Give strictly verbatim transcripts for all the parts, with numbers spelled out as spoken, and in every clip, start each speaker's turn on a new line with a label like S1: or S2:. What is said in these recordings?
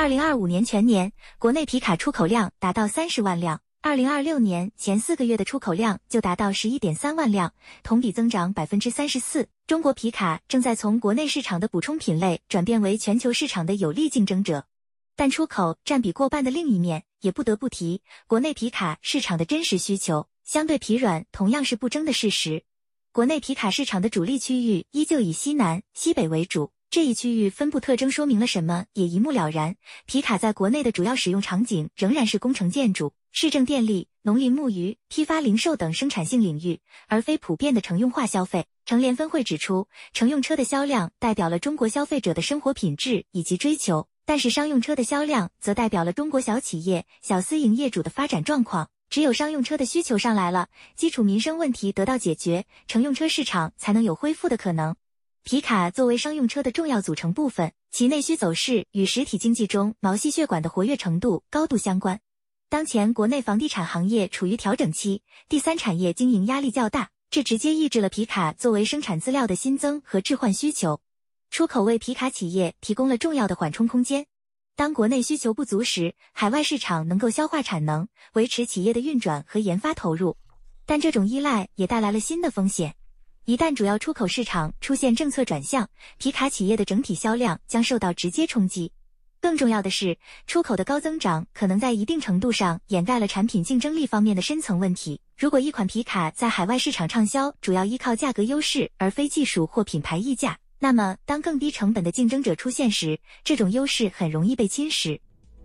S1: 二零二五年全年，国内皮卡出口量达到三十万辆。二零二六年前四个月的出口量就达到 十一点三万辆，同比增长 百分之三十四。中国皮卡正在从国内市场的补充品类转变为全球市场的有力竞争者。但出口占比过半的另一面，也不得不提，国内皮卡市场的真实需求相对疲软同样是不争的事实。国内皮卡市场的主力区域依旧以西南、西北为主，这一区域分布特征说明了什么也一目了然。皮卡在国内的主要使用场景仍然是工程建筑、市政电力、农林牧渔、批发零售等生产性领域，而非普遍的乘用化消费。乘联分会指出，乘用车的销量代表了中国消费者的生活品质以及追求，但是商用车的销量则代表了中国小企业、小私营业主的发展状况。只有商用车的需求上来了，基础民生问题得到解决，乘用车市场才能有恢复的可能。皮卡作为商用车的重要组成部分，其内需走势与实体经济中毛细血管的活跃程度高度相关。当前国内房地产行业处于调整期，第三产业经营压力较大，这直接抑制了皮卡作为生产资料的新增和置换需求。出口为皮卡企业提供了重要的缓冲空间。当国内需求不足时，海外市场能够消化产能，维持企业的运转和研发投入。但这种依赖也带来了新的风险。一旦主要出口市场出现政策转向，皮卡企业的整体销量将受到直接冲击。更重要的是，出口的高增长可能在一定程度上掩盖了产品竞争力方面的深层问题。如果一款皮卡在海外市场畅销主要依靠价格优势而非技术或品牌溢价，那么当更低成本的竞争者出现时，这种优势很容易被侵蚀。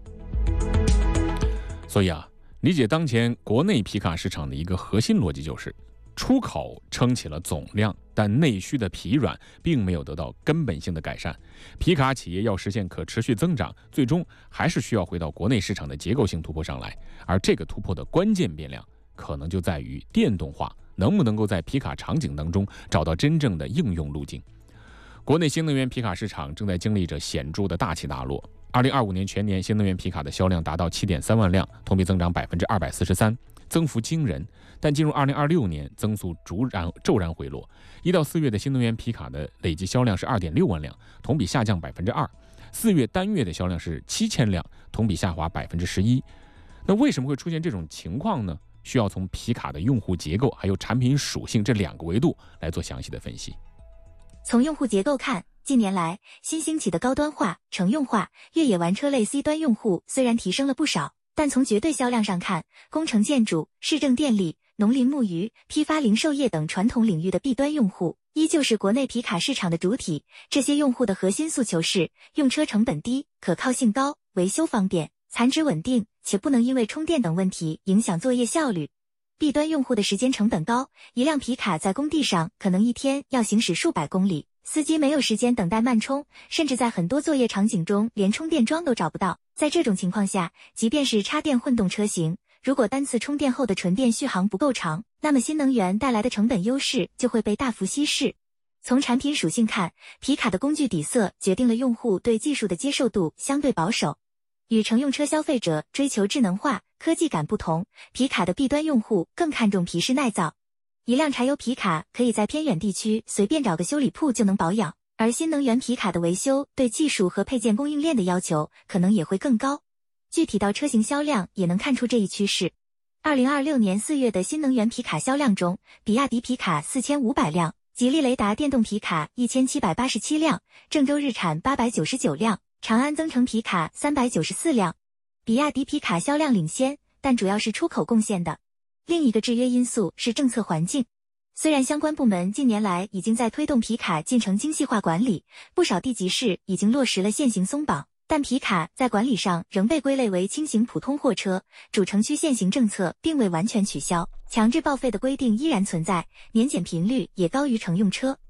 S2: 所以啊，理解当前国内皮卡市场的一个核心逻辑就是，出口撑起了总量，但内需的疲软并没有得到根本性的改善。皮卡企业要实现可持续增长，最终还是需要回到国内市场的结构性突破上来，而这个突破的关键变量可能就在于电动化能不能够在皮卡场景当中找到真正的应用路径。国内新能源皮卡市场正在经历着显著的大起大落。二零二五年全年新能源皮卡的销量达到 七点三万辆，同比增长 百分之二百四十三， 增幅惊人。但进入二零二六年，增速逐然骤然回落。一到四月的新能源皮卡的累计销量是 二点六万辆，同比下降 百分之二。四月单月的销量是七千辆，同比下滑 百分之十一。那为什么会出现这种情况呢？需要从皮卡的用户结构还有产品属性这两个维度来做详细的分析。
S1: 从用户结构看，近年来新兴起的高端化、乘用化、越野玩车类 C 端用户虽然提升了不少，但从绝对销量上看，工程建筑、市政电力、农林牧渔、批发零售业等传统领域的 B 端用户依旧是国内皮卡市场的主体。这些用户的核心诉求是用车成本低、可靠性高、维修方便、残值稳定，且不能因为充电等问题影响作业效率。B 端用户的时间成本高，一辆皮卡在工地上可能一天要行驶数百公里，司机没有时间等待慢充，甚至在很多作业场景中连充电桩都找不到。在这种情况下，即便是插电混动车型，如果单次充电后的纯电续航不够长，那么新能源带来的成本优势就会被大幅稀释。从产品属性看，皮卡的工具底色决定了用户对技术的接受度相对保守。与乘用车消费者追求智能化、科技感不同，皮卡的 B 端用户更看重皮实耐造。一辆柴油皮卡可以在偏远地区随便找个修理铺就能保养，而新能源皮卡的维修对技术和配件供应链的要求可能也会更高。具体到车型销量也能看出这一趋势。二零二六年四月的新能源皮卡销量中，比亚迪皮卡四千五百辆，吉利雷达电动皮卡一千七百八十七辆，郑州日产八百九十九辆，长安增程皮卡三百九十四辆。比亚迪皮卡销量领先，但主要是出口贡献的。另一个制约因素是政策环境。虽然相关部门近年来已经在推动皮卡进程精细化管理，不少地级市已经落实了现行松绑，但皮卡在管理上仍被归类为轻型普通货车，主城区限行政策并未完全取消，强制报废的规定依然存在，年检频率也高于乘用车。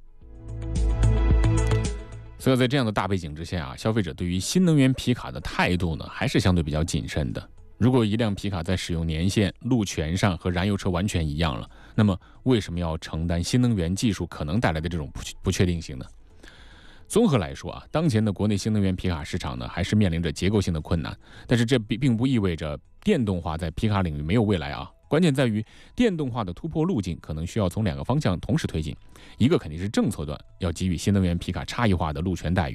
S2: 所以在这样的大背景之下啊，消费者对于新能源皮卡的态度呢，还是相对比较谨慎的。如果一辆皮卡在使用年限、路权上和燃油车完全一样了，那么为什么要承担新能源技术可能带来的这种不确定性呢？综合来说啊，当前的国内新能源皮卡市场呢，还是面临着结构性的困难。但是这并不意味着电动化在皮卡领域没有未来啊。关键在于电动化的突破路径可能需要从两个方向同时推进，一个肯定是政策端要给予新能源皮卡差异化的路权待遇，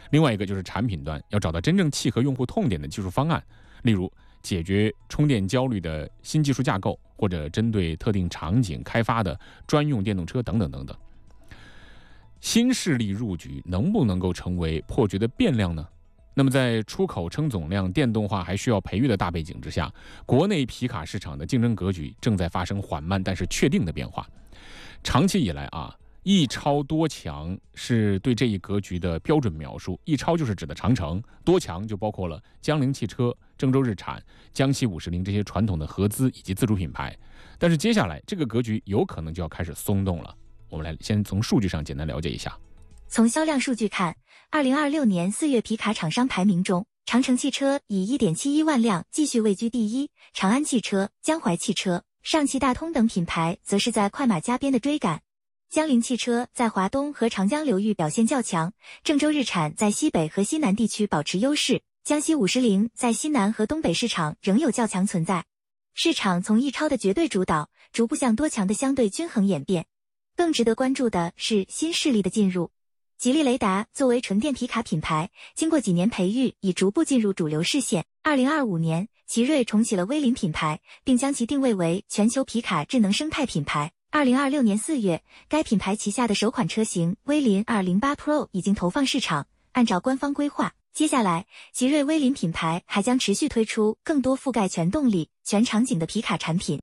S2: 另外一个就是产品端要找到真正契合用户痛点的技术方案，例如解决充电焦虑的新技术架构，或者针对特定场景开发的专用电动车等等等等。新势力入局能不能够成为破局的变量呢？那么在出口称总量、电动化还需要培育的大背景之下，国内皮卡市场的竞争格局正在发生缓慢但是确定的变化。长期以来啊，一超多强是对这一格局的标准描述。一超就是指的长城，多强就包括了江铃汽车、郑州日产、江西五十铃这些传统的合资以及自主品牌。但是接下来这个格局有可能就要开始松动了。我们来先从数据上简单了解一下。
S1: 从销量数据看，二零二六年四月皮卡厂商排名中，长城汽车以 一点七一万辆继续位居第一，长安汽车、江淮汽车、上汽大通等品牌则是在快马加鞭的追赶。江铃汽车在华东和长江流域表现较强，郑州日产在西北和西南地区保持优势，江西五十铃在西南和东北市场仍有较强存在。市场从一超的绝对主导，逐步向多强的相对均衡演变。更值得关注的是新势力的进入。吉利雷达作为纯电皮卡品牌，经过几年培育，已逐步进入主流视线。二零二五年，奇瑞重启了威林品牌，并将其定位为全球皮卡智能生态品牌。二零二六年四月，该品牌旗下的首款车型威林二零八 Pro 已经投放市场。按照官方规划，接下来奇瑞威林品牌还将持续推出更多覆盖全动力、全场景的皮卡产品。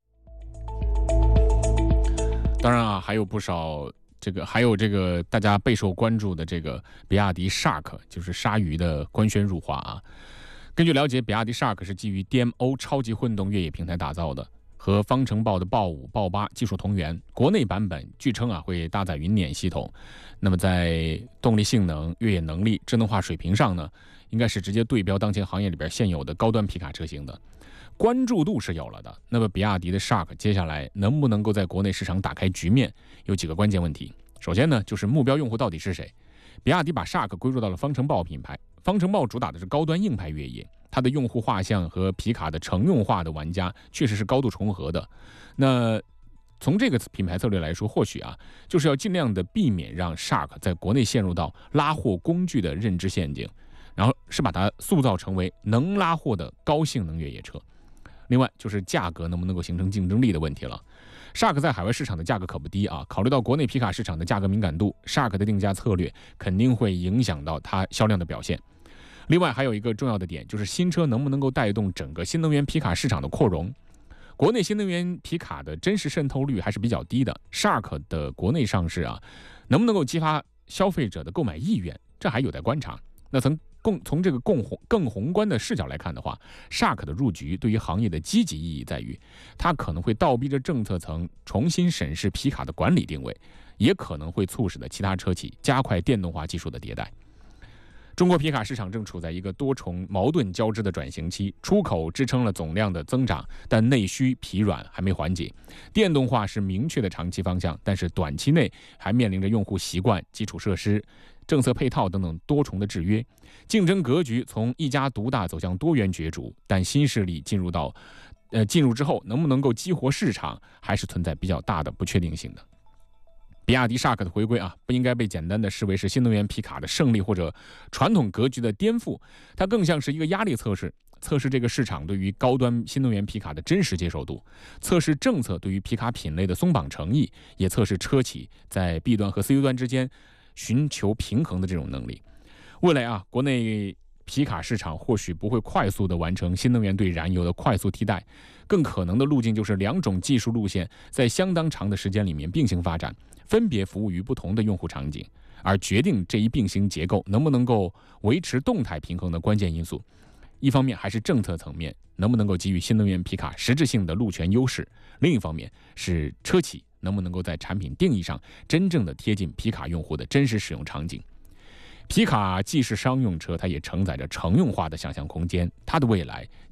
S2: 当然啊，还有不少这个，还有这个大家备受关注的这个比亚迪 Shark， 就是鲨鱼的官宣入华啊。根据了解，比亚迪 Shark 是基于 D M O 超级混动越野平台打造的，和方程豹的豹五、豹八技术同源。国内版本据称啊会搭载云辇系统，那么在动力性能、越野能力、智能化水平上呢，应该是直接对标当前行业里边现有的高端皮卡车型的。关注度是有了的，那么比亚迪的 Shark 接下来能不能够在国内市场打开局面，有几个关键问题。首先呢，就是目标用户到底是谁？比亚迪把 Shark 归入到了方程豹品牌，方程豹主打的是高端硬派越野，它的用户画像和皮卡的乘用化的玩家确实是高度重合的。那从这个品牌策略来说，或许啊，就是要尽量的避免让 Shark 在国内陷入到拉货工具的认知陷阱，然后是把它塑造成为能拉货的高性能越野车。另外就是价格能不能够形成竞争力的问题了。Shark 在海外市场的价格可不低啊，考虑到国内皮卡市场的价格敏感度， Shark 的定价策略肯定会影响到它销量的表现。另外还有一个重要的点，就是新车能不能够带动整个新能源皮卡市场的扩容。国内新能源皮卡的真实渗透率还是比较低的， Shark 的国内上市啊，能不能够激发消费者的购买意愿，这还有待观察。那从共从这个更宏更宏观的视角来看的话， Shark 的入局对于行业的积极意义在于，它可能会倒逼着政策层重新审视皮卡的管理定位，也可能会促使的其他车企加快电动化技术的迭代。中国皮卡市场正处在一个多重矛盾交织的转型期，出口支撑了总量的增长，但内需疲软还没缓解。电动化是明确的长期方向，但是短期内还面临着用户习惯、基础设施、政策配套等等多重的制约。竞争格局从一家独大走向多元角逐，但新势力进入到呃进入之后，能不能够激活市场，还是存在比较大的不确定性的。比亚迪 Shark 的回归啊，不应该被简单的视为是新能源皮卡的胜利或者传统格局的颠覆，它更像是一个压力测试，测试这个市场对于高端新能源皮卡的真实接受度，测试政策对于皮卡品类的松绑诚意，也测试车企在 B 端和 C 端之间寻求平衡的这种能力。未来啊，国内皮卡市场或许不会快速的完成新能源对燃油的快速替代，更可能的路径就是两种技术路线在相当长的时间里面并行发展，分别服务于不同的用户场景，而决定这一并行结构能不能够维持动态平衡的关键因素，一方面还是政策层面能不能够给予新能源皮卡实质性的路权优势，另一方面是车企能不能够在产品定义上真正的贴近皮卡用户的真实使用场景。皮卡既是商用车，它也承载着乘用化的想象空间，它的未来